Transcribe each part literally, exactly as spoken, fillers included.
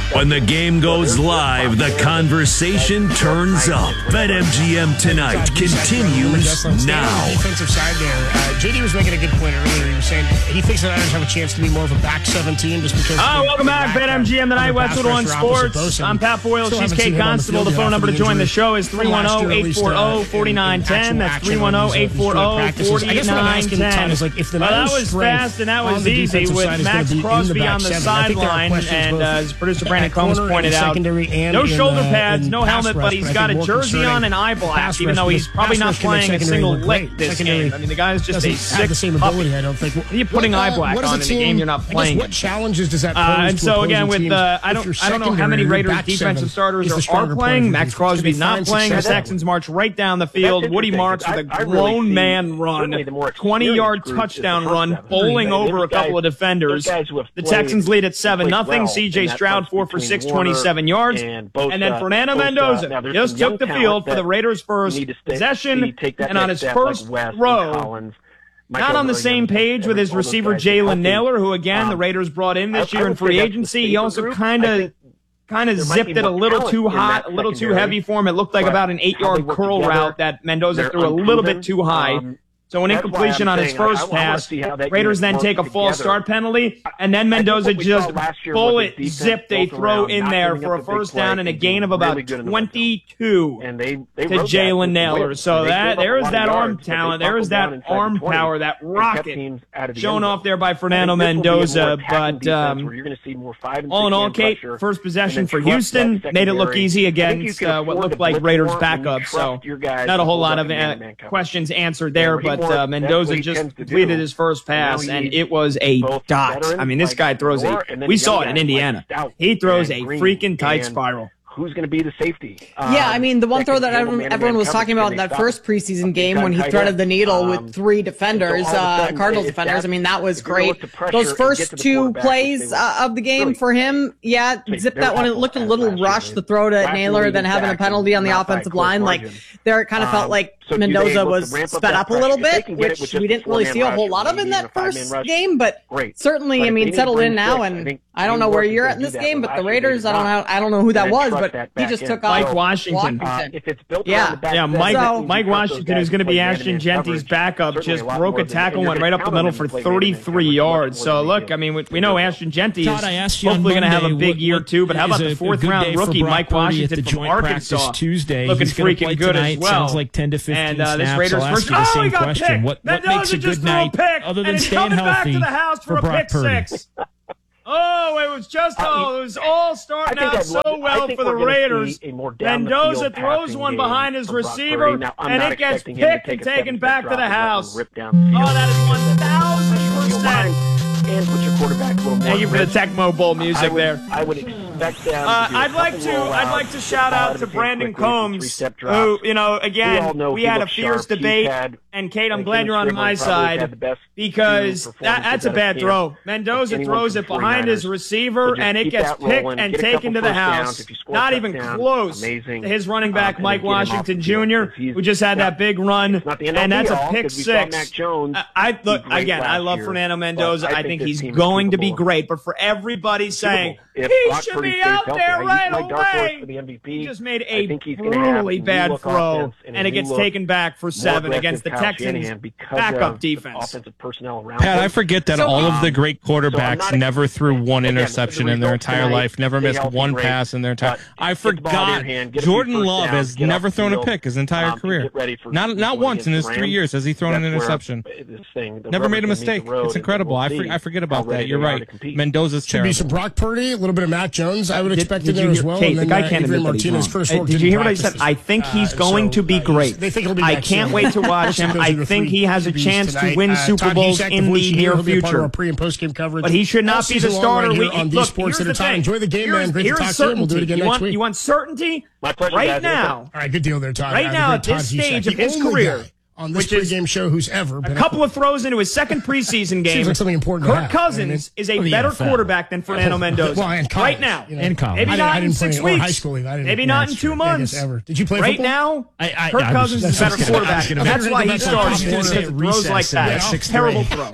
When the game goes live, the conversation turns up. BetMGM Tonight continues now. Defensive side there. Uh, J D was making a good point earlier. He was saying he thinks the Niners have a chance to be more of a back seven team just because. Oh, welcome back, BetMGM Tonight, Westwood One Sports. I'm Pat Boyle. She's Kate Constable. The phone number to join the show is three one zero, eight four zero, four nine one zero. That's three one zero, eight four zero, four nine one zero. Well, that was fast and that was easy with Max Crosby on the sideline. And uh, as producer Brandon Combs pointed out, no shoulder pads, no helmet, but he's got a jersey on and eye black, even though he's probably not playing a single lick this game. I mean, the guy's just a sick puppy. I don't think. What are you putting eye black on in a game you're not playing? What challenges does that pose? Uh, and so again, with the I don't I don't know how many Raiders defensive starters are, are playing. Max Crosby's not playing. The Texans march right down the field. Woody Marks with a grown man run, twenty-yard touchdown run, bowling over a couple of defenders. The Texans lead at seven nothing. C J Stroud four for six, twenty-seven yards, and then Fernando Mendoza just took the field for the Raiders' first possession, and on his first throw. Not on the same page with his receiver Jalen Naylor, who again the Raiders brought in this year in free agency. He also kind of kind of zipped it a little too hot, a little too heavy for him. It looked like about an eight-yard curl route that Mendoza threw a little bit too high. So an incompletion on his first pass. Raiders then take a false start penalty, and then Mendoza just bullet zipped a throw in there for a first down and a gain of about twenty-two to Jalen Naylor. So that there is that arm talent, there is that arm power, that rocket shown off there by Fernando Mendoza. But um, all in all, Kate, first possession for Houston made it look easy against uh, what looked like Raiders backups. So not a whole lot of uh, questions answered there, but But uh, Mendoza just completed his first pass, and it was a dot. I mean, this guy throws a – we saw it in Indiana. He throws a freaking tight spiral. Who's going to be the safety? Um, yeah, I mean, the one throw that everyone, everyone was talking about in that first preseason game when he threaded the needle um, with three defenders, so uh, Cardinals defenders, I mean, that was great. Those first two plays uh, of the game for him, yeah, zipped that one. It looked a little rushed, the throw to Naylor, then having a penalty on the offensive line. Like, there it kind of felt like So Mendoza was sped up a little bit, which we didn't really see a whole lot of in that first game, but certainly, I mean, settled in now, and I don't know where you're at in this game, but the Raiders, I don't know, I don't know who that was, but he just took off. Mike Washington. Yeah, yeah, Mike Mike Washington, who's going to be Ashton Genty's backup, just broke a tackle, went right up the middle for thirty-three yards. So look, I mean, we know Ashton Genty is hopefully going to have a big year too, but how about the fourth round rookie Mike Washington from Arkansas, looking freaking good as well. Sounds like ten to fifteen. And uh, this snaps. Raiders I'll first. ask you the Oh, same he got question. picked. What, what Mendoza makes a just good threw a night pick, other than and he's staying coming back healthy to the house for, for a Brock pick Purdy? six. Oh, it was just oh, it was all starting out so well for the Raiders. Mendoza throws one behind his receiver, and it gets picked and taken back to the house. Oh, that is one thousand percent. And put your quarterback a little more. Thank you for the Tecmo Bowl music I would, there. I would expect them. Uh, to do I'd like to. I'd like to shout out to Brandon Combs, who, you know, again, we had a fierce debate. And Kate, I'm glad you're on my side because that, that's a bad throw. Mendoza throws it behind his receiver, and it gets picked and taken to the house. Not even close to his running back, Mike Washington Junior, who just had that big run, and that's a pick six. I look again. I love Fernando Mendoza. I think he's going to be great, but for everybody saying he should be out there right away, he just made a brutally bad throw, and it gets taken back for seven against the Texans' backup defense. Pat, I forget that all of the great quarterbacks never threw one interception in their entire life, never missed one pass in their entire. I forgot Jordan Love has never thrown a pick his entire career. Not not once in his three years has he thrown an interception. Never made a mistake. It's incredible. I for, I forget about that. You're right. Mendoza's Should be some Brock Purdy, a little bit of Matt Jones. I would did, expect did in there you, as well. Kate, and then, the guy uh, can't Adrian admit that Martinez he's first wrong. work Uh, did you hear what I said? practices. I think he's Uh, going so, to be uh, great. They think he'll be I back can't soon. wait to watch him. I think he has a chance to win Super Bowls in the near future. Pre and post game coverage. But he should not be the starter. We, on look, Sports here's at the a time. thing. Enjoy the game, man. Great to talk to you. We'll do it again you next want, week. You want certainty? My pleasure, right guys. now. All right, good deal there, Todd. Right now, at this stage of his career, on this which is pregame show, who's ever been a couple of throws into his second preseason game. Seems like something important. Kirk Cousins is a better quarterback than Fernando Mendoza. Well, and college, right now, you know, in college. maybe I not I in six play, weeks. High school, I maybe yeah, not in two true. months. Yeah, ever. Did you play right football? now? I, I, Kirk I Cousins was, is a better quarterback. Gonna, That's why he starts because it throws like that. Yeah, Terrible throw.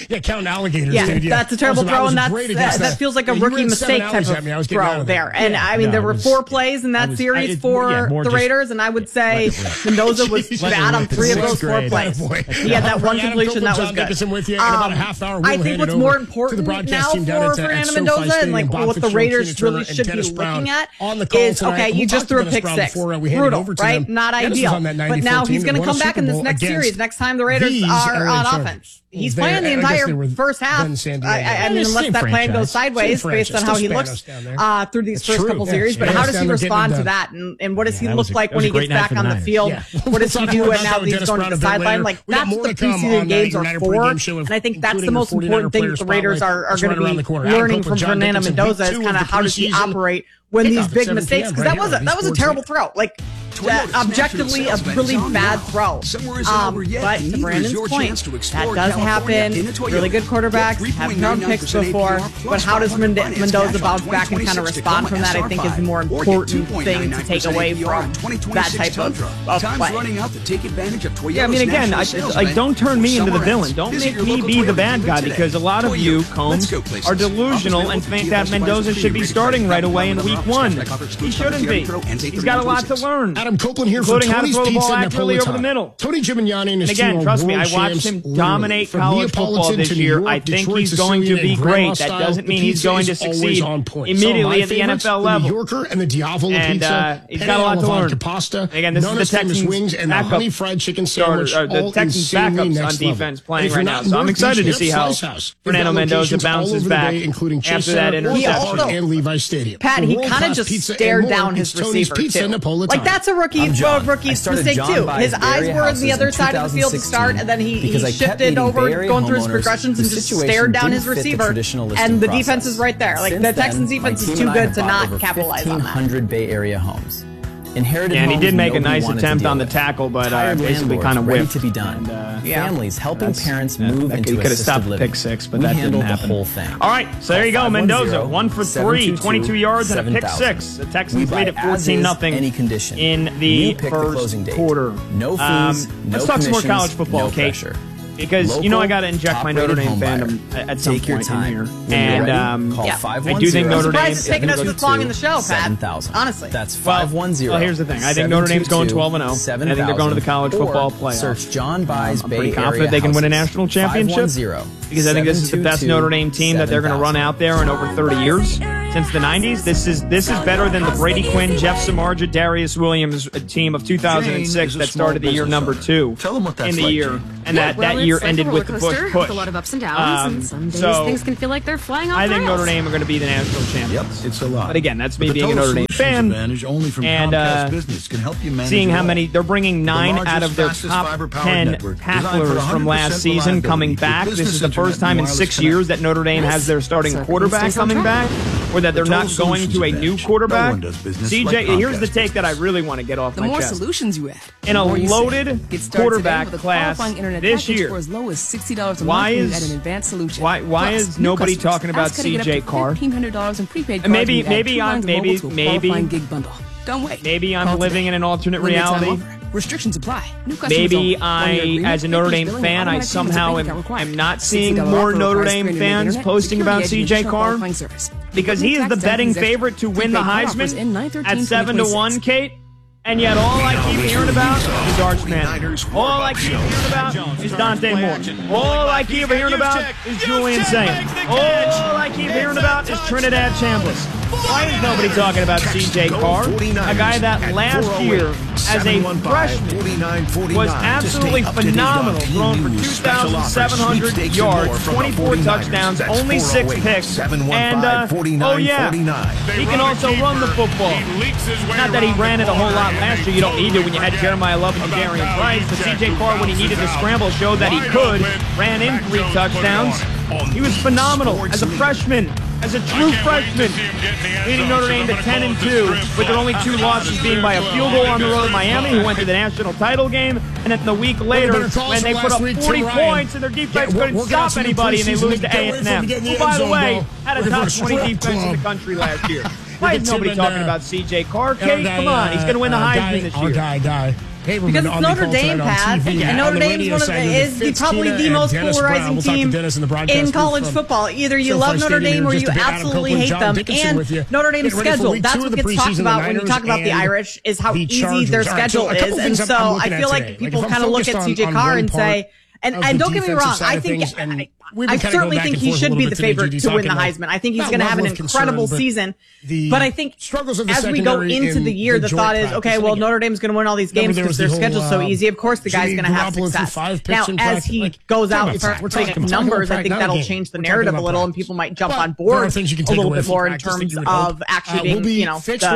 Yeah, counting alligators, yeah, dude. Yeah, that's a terrible also, throw, and that, that's, that, that feels like a yeah, rookie mistake type of me, throw there. And yeah, I mean, no, there were was, four plays in that was, series I, for yeah, the just, Raiders, and I would say Mendoza was bad on three of those four plays. He had that one completion that was good. Um, I think what's more important now for Fernando Mendoza and like what the Raiders really should be looking at is, okay, you just threw a pick six. Brutal, right? Not ideal. But now he's going to come back in this next series, next time the Raiders are on offense. He's playing the entire first half. I, I mean, unless that plan goes sideways based on how he looks uh, through these first couple series. But how does he respond to that? And, and what does he look like when he gets back on the field? What does he do now that he's going to the sideline? Like, that's what the preseason games are for. And I think that's the most important thing that the Raiders are, are going to be learning from Fernando Mendoza is kind of how does he operate when these big mistakes, because that was a, that was a terrible throw. Like, that objectively a really bad throw. Um, but to Brandon's point, that does happen. Really good quarterbacks have thrown picks before. But how does Mendoza bounce back and kind of respond from that, I think, is the more important thing to take away from that type of, of play. Yeah, I mean, again, I, like, don't turn me into the villain. Don't make me be the bad guy, because a lot of you, Combs, are delusional and think that Mendoza should be starting right away in week one. He shouldn't be. He's got a lot to learn. Adam Copeland here for Tony's Pizza accurately over the middle. Tony Gimignani and his and again, team trust me, I watched him dominate college football this year. I think he's going to be great. That doesn't mean he's going to succeed immediately at the N F L level. The New Yorker and the Diavola and, Pizza. Uh, he's got a lot to learn. Pasta, and again, this is the Texans wings and the honey fried chicken sandwich. Or the Texans backups on defense playing right now. So I'm excited to see how Fernando Mendoza bounces back after that interception and Levi Stadium. Pat, he kind of just stared down his receiver too. Like, that's a rookie rookie's mistake too. His eyes were on the other side of the field to start, and then he, he shifted over, going through his progressions, and just stared down his receiver. And the defense is right there. Like, the Texans defense is too good to not capitalize on that. fifteen hundred Bay Area homes. Inherited yeah, and he did make a nice attempt on the tackle, but uh, basically kind of whiffed. To be done. And, uh, yeah. Families helping That's, parents yeah, move into could have stopped living. pick six, but we that didn't happen. The whole thing. All right, so there you go, Mendoza, one for three, twenty-two yards and a pick six. The Texans lead at fourteen nothing in the first quarter. No fees, um, no let's talk some more college football, no Kate. Pressure. Because, Local, you know, I got to inject my Notre Dame fandom at some Take point your time. in here. And um, Call yeah. I do think Notre Dame is taking us this long in the show, Pat. Honestly. That's five one zero. Well, here's the thing. I think Notre Dame's going twelve and oh. I think they're going to the college football playoff. Search John By's um, I'm Bay pretty confident Area they can win a houses. national championship. Because I think this is the best Notre Dame team that they're going to run out there in over thirty years. Since the nineties, this is this is better than the Brady Quinn, Jeff Samardzija, Darius Williams team of two thousand six that started the year number two in the year. And that, well, that year like ended with the push push. With a lot of ups and downs, um, and some days so things can feel like they're flying off I think rails. Notre Dame are going to be the national champions. Yep, it's a lot. But again, that's me but being a Notre Dame fan. Only from and uh, business can help you seeing how many they're bringing nine the out of their top ten tacklers from last season coming back. This is the first time in six years that Notre Dame has their starting quarterback coming back, or that they're not going to a new quarterback. C J, here's the take that I really want to get off the my more chest. Solutions you add, in a loaded quarterback class this year. For as low as sixty dollars a why month is at an advanced solution. Why why Plus, is nobody talking about C J Carr? fifteen hundred dollars in prepaid cards maybe maybe I'm maybe maybe gig bundle. Don't wait. Maybe I'm Call living today. in an alternate Limit time reality. over. Restrictions apply. New customers Maybe only. I, agreement, as a Notre package Dame billing, fan, I automatic payments somehow and bank am, account required. am not seeing sixty dollars more offer Notre requires Dame greater fans internet, posting security about edge, C and J additional Carr qualifying service. because With he is the taxes, betting taxes, favorite to win the prepaid card offers in nine Heisman thirteen at seven to one, Kate. And yet all I keep hearing about is Arch Manning. All I keep hearing about is Dante Moore. All I keep hearing about is Julian Saint. All I keep hearing about is Trinidad Chambliss. Why is nobody talking about C J Carr, a guy that last year, as a freshman, was absolutely phenomenal, thrown for two thousand seven hundred yards, twenty-four touchdowns, only six picks, and, uh, oh yeah, he can also run the football. Not that he ran it a whole lot last year. You don't need to when you had Jeremiah Love and Darian Price, but C J Carr, when he needed to scramble, showed that he could, ran in three touchdowns. He was phenomenal as a freshman, as a true freshman, leading Notre Dame to ten and two, with their only two losses being by a field goal on the road at Miami, who went to the national title game, and then the week later, when they put up forty points and their defense couldn't stop anybody, and they lose to A and M, who, by the way, had a top twenty defense in the country last year. Why is nobody talking about C J Carr? Kate, come on, he's going to win the Heisman this year. Die, die. Haberman because on Notre the Dame, Pat, T V, and Notre Dame is one of the, is the, probably the most polarizing we'll team in college football. Either you love Notre Dame or you absolutely hate them. And Notre Dame's schedule, that's what gets talked about when you talk about the Irish, is how easy their schedule is. And so I feel like people kind of look at C J Carr and say, and, and don't get me wrong, I think I, I certainly think he should be the favorite to win the Heisman. I think he's going to have an incredible season. But I think as we go into the year, the thought is, okay, well, Notre Dame's going to win all these games because their schedule's so easy. Of course, the guy's going to have success. Now, as he goes out and starts putting up numbers, I think that'll change the narrative a little, and people might jump on board a little bit more in terms of actually being, you know,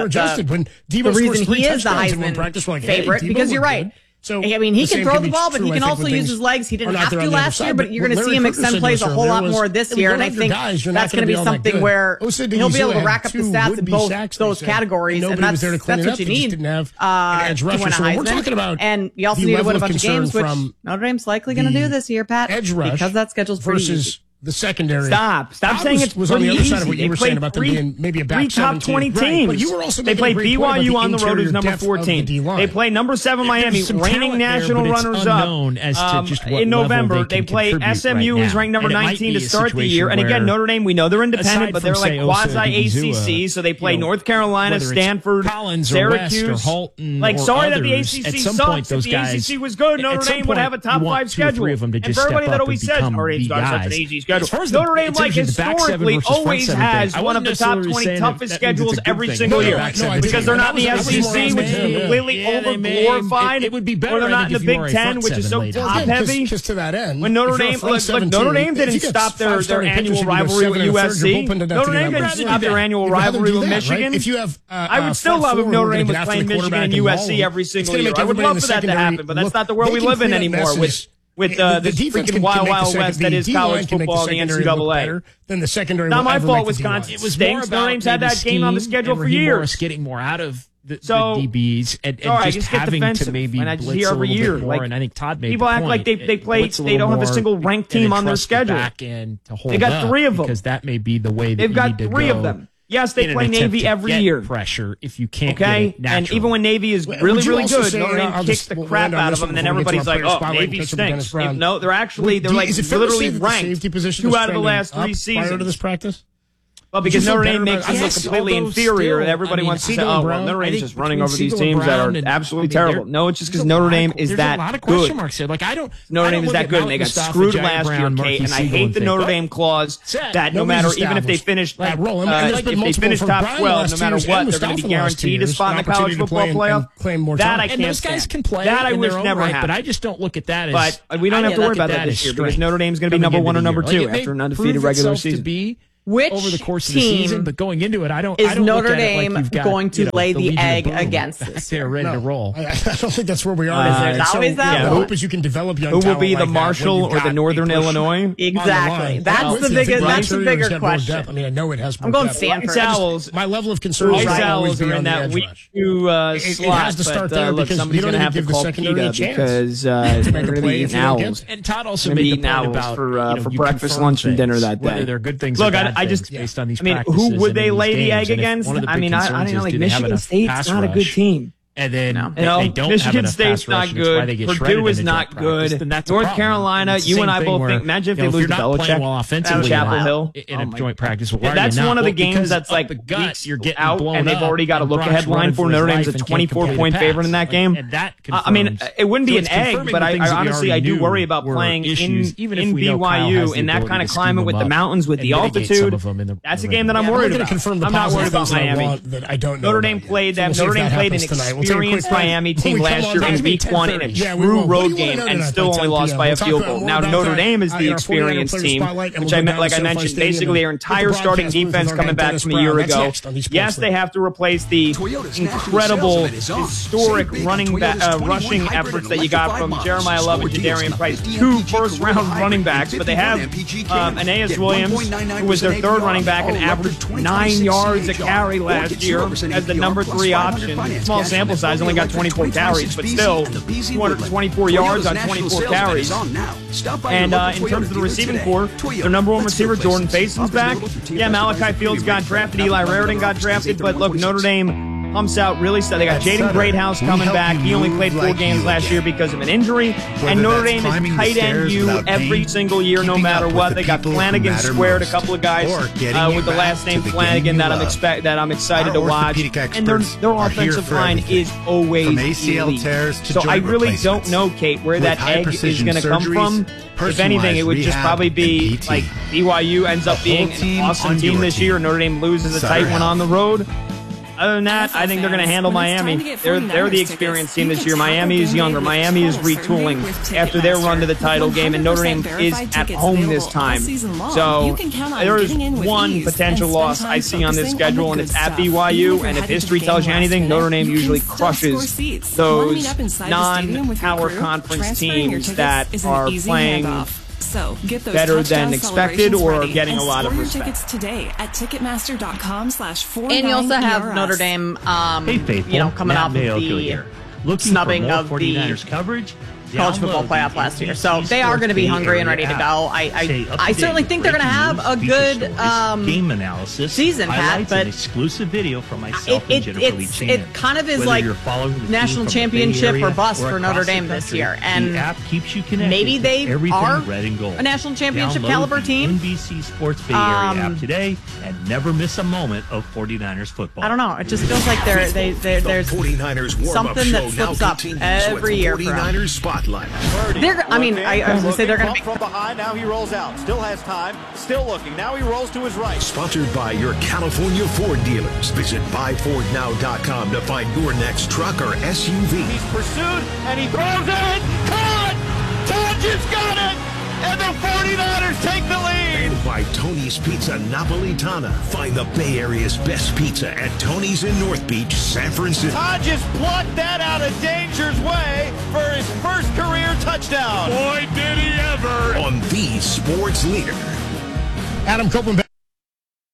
the reason he is the Heisman favorite. Because you're right. So, I mean, he can throw the ball, but he can also use his legs. He didn't have to last year, but you're going to see him extend plays a whole lot more this year. And I think that's going to be something where he'll be able to rack up the stats in both those categories. And that's, that's what you need uh, to win a Heisman. And you also need to win a bunch of games, which Notre Dame's likely going to do this year, Pat, because that schedule's pretty easy. The secondary. Stop. Stop saying it's was on the other side of what you were saying about them being maybe a back three top twenty teams. But you were also they play B Y U on the road as number fourteen. They play number seven Miami, reigning national runners up um, in November. They play S M U, who's ranked number nineteen to start the year. And again, Notre Dame, we know they're independent, but they're like quasi A C C. So they play North Carolina, Stanford, Syracuse. Like, sorry that the A C C sucks. If the A C C was good, Notre Dame would have a top five schedule. And for everybody that always says, Notre Dame's got such an easy schedule. Notre Dame, like, historically always has one of the top twenty toughest schedules every single year. Because they're not in the S E C, which is completely over-glorified. It would be better. Or they're not in the Big Ten, which is so top-heavy. Just to that end. When Notre Dame, look, Notre Dame didn't stop their their annual rivalry with U S C. Notre Dame didn't stop their annual rivalry with Michigan. If you have, I would still love if Notre Dame was playing Michigan and U S C every single year. I would love for that to happen, but that's not the world we live in anymore. With With uh, this freaking wild, wild west that is college football and the N C double A. Then the secondary. Not my fault. Wisconsin. It was stinks. Notre Dame's had that game on the schedule for years. Getting more out of the, so, the D Bs and, and sorry, just, just having defensive. to maybe and I just blitz hear a every little year. bit more. Like, and I think Todd made people the act point. like they they play. They don't have a single ranked team on their schedule. Back end to hold they got three of them because that may be the way that they've you got need to three go. of them. Yes, they play Navy every year. Pressure if you can't. Okay, and even when Navy is really, really good, Notre Dame kicks the crap out of them, and then everybody's like, "Oh, Navy stinks." No, they're actually they're like literally ranked two out of the last three seasons. Prior to this practice. Well, because Notre Dame makes them look completely inferior. Everybody wants to say, "Oh, well, Notre Dame's just running over these teams that are absolutely terrible." No, it's just because Notre Dame is that good. There's a lot of question marks here. Like I don't. Notre Dame is that good, and they got screwed last year, Kate. And I hate the Notre Dame clause that no matter, even if they finish, uh, if they finish top twelve, no matter what, they're going to be guaranteed a spot in the college football playoff. That I can't stand. That I wish never happened. But I just don't look at that as. But we don't have to worry about that this year because Notre Dame's going to be number one or number two after an undefeated regular season. Which over the course team of the season, but going into it, I don't. Is I don't Notre look at Dame it like you've got, going to you know, lay the, the egg boom against this? They're ready no, to roll. I, I don't think that's where we are. Uh, There's always so, that. Yeah, the hope is you can develop young. Who will be the like Marshall or the Northern Illinois? Exactly. That's the biggest. That's the bigger question. I mean, I know it has. I'm going depth. Stanford. Owls. My level of concern is right. Owls are in that week two uh, slot. It has to start there because somebody's going to have to call PETA because they're going to be eating owls. And Todd also made the point about for for breakfast, lunch, and dinner that day. Whether they're good things. Look, I just based on these. I mean, who would they lay the egg against? I mean, I, I don't know. Like Michigan State's not a good team. And then no. they, you know, they don't Michigan have State's not good. Purdue is not good. North Carolina, you and I both think. Imagine if they lose to Belichick well offensively Chapel Hill in a joint practice. Yeah, that's one of the games that's like weeks you're getting out, and they've already got a look ahead line for Notre Dame's a twenty-four point favorite in that game. I mean, it wouldn't be an egg, but I honestly I do worry about playing in in B Y U in that kind of climate with the mountains, with the altitude. That's a game that I'm worried about. I'm not worried about Miami. Notre Dame played them. Notre Dame played an experienced Miami team last year in week one in a true road game and still only lost by a field goal. Now Notre Dame is the experienced team, which I meant, like I mentioned, basically their entire starting defense coming back from a year ago. Yes, they have to replace the incredible, historic running back, uh, rushing efforts that you got from Jeremiah Love and Jadarian Price, two first-round running backs, but they have um, Aeneas Williams, who was their third running back and averaged nine yards a carry last year as the number three option. Small sample size, only got twenty-four carries, but still two hundred twenty-four yards on twenty-four carries. And uh, in terms of the receiving core, their number one receiver, Jordan Faison's back. Yeah, Malachi Fields got drafted, Eli Raritan got drafted, but look, Notre Dame pumps out really stuff. They got Jaden Greathouse coming back. He only played four games last year because of an injury. And Notre Dame is tight end you every single year, no matter what. They got Flanagan squared, a couple of guys uh, with the last name Flanagan that I'm expect that I'm excited to watch. And their their offensive line is always elite. So I really don't know, Kate, where that egg is going to come from. If anything, it would just probably be like B Y U ends up being an awesome team this year. Notre Dame loses a tight one on the road. Other than that, I think they're going to handle Miami. They're they're the experienced team this year. Miami is younger. Miami is retooling after their run to the title game, and Notre Dame is at home this time. So there is one potential loss I see on this schedule, and it's at B Y U. And if history tells you anything, Notre Dame usually crushes those non-power conference teams that are playing So get those better than expected or are getting a lot of respect. Tickets today at ticketmaster dot com slash four. And you also have Notre Dame, um, hey, faithful, you know, coming off of the snubbing of the coverage. college football playoff last year. So they are going to be hungry and ready to go. I I, I certainly think they're going to have a good um, game analysis season, Pat, but exclusive video from myself it, and Jennifer Lee Chan. It kind of is like national championship or bust for Notre Dame this year. And the app keeps you connected maybe they are red and gold. a national championship Download caliber the team. N B C Sports Bay Area um, app today and never miss a moment of forty-niners football. I don't know. It just feels like there they, they, there's something that flips up every year for them. forty-niners Spotlight. They're, I mean, I, I was going to say they're going to be from behind. Now he rolls out. Still has time. Still looking. Now he rolls to his right. Sponsored by your California Ford dealers. Visit buy ford now dot com to find your next truck or S U V. He's pursued and he throws it. Caught! Tonjes got it! And the forty-niners take the lead. And by Tony's Pizza Napolitana. Find the Bay Area's best pizza at Tony's in North Beach, San Francisco. Tonjes blocked that out of danger's way for his first career touchdown. Boy, did he ever! On the sports leader. Adam Copeland.